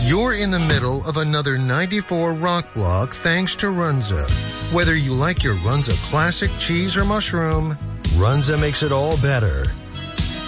You're in the middle of another 94 rock block thanks to Runza. Whether you like your Runza classic cheese or mushroom, Runza makes it all better.